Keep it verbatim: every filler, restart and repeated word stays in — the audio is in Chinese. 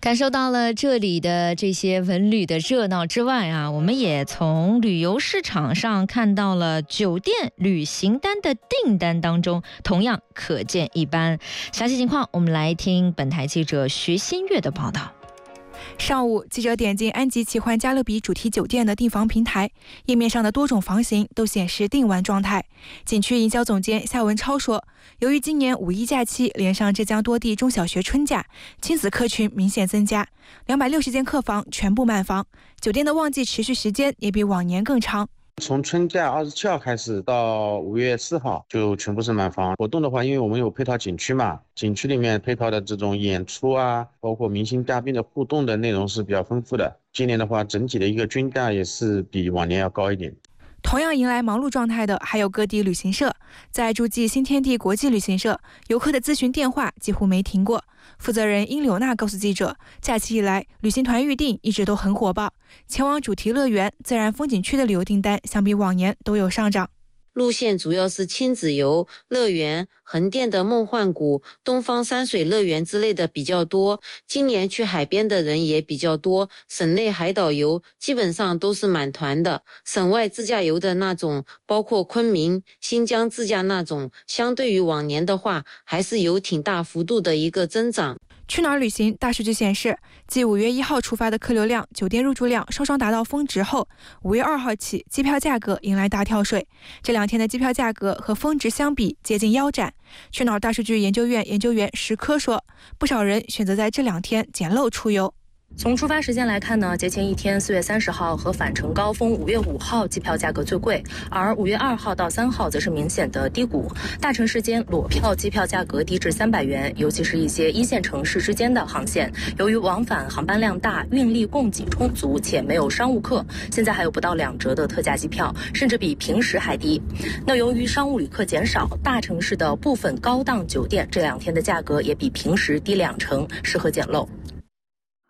感受到了这里的这些文旅的热闹之外啊，我们也从旅游市场上看到了酒店旅行单的订单当中同样可见一斑。详细情况我们来听本台记者徐新月的报道。 上午，记者点进安吉奇幻加勒比主题酒店的订房平台，页面上的多种房型都显示订完状态。景区营销总监夏文超说，由于今年五一假期连上浙江多地中小学春假，亲子客群明显增加，两百六十间客房全部满房，酒店的旺季持续时间也比往年更长。 从春假二十七号开始到五月四号就全部是满房。活动的话，因为我们有配套景区嘛，景区里面配套的这种演出啊，包括明星嘉宾的互动的内容是比较丰富的。今年的话，整体的一个均价也是比往年要高一点。 同样迎来忙碌状态的还有各地旅行社。在诸暨新天地国际旅行社，游客的咨询电话几乎没停过。负责人殷柳娜告诉记者，假期以来旅行团预订一直都很火爆，前往主题乐园、自然风景区的旅游订单相比往年都有上涨。 路线主要是亲子游、乐园、横店的梦幻谷、东方山水乐园之类的比较多。今年去海边的人也比较多，省内海岛游基本上都是满团的。省外自驾游的那种，包括昆明、新疆自驾那种，相对于往年的话，还是有挺大幅度的一个增长。 去哪儿旅行大数据显示，继五月一号出发的客流量、酒店入住量双双达到峰值后，五月二号起机票价格迎来大跳水。这两天的机票价格和峰值相比接近腰斩。去哪儿大数据研究院研究员石科说，不少人选择在这两天捡漏出游。 从出发时间来看呢，节前一天四月三十号和返程高峰五月五号机票价格最贵，而五月二号到三号则是明显的低谷。大城市间裸票机票价格低至三百元，尤其是一些一线城市之间的航线，由于往返航班量大，运力供给充足且没有商务客，现在还有不到两折的特价机票，甚至比平时还低。那由于商务旅客减少，大城市的部分高档酒店这两天的价格也比平时低两成，适合捡漏。